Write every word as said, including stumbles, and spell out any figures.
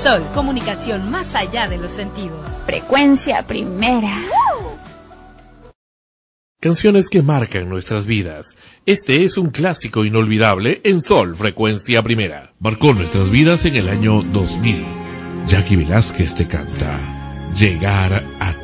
Sol, comunicación más allá de los sentidos. Frecuencia Primera. Canciones que marcan nuestras vidas. Este es un clásico inolvidable en Sol, Frecuencia Primera. Marcó nuestras vidas en el año dos mil. Jackie Velázquez te canta Llegar a